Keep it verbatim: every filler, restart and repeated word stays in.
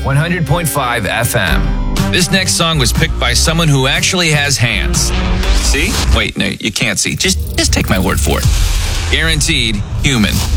one hundred point five F M. This next song was picked by someone who actually has hands. See? Wait, no, you can't see. Just, just take my word for it. Guaranteed human.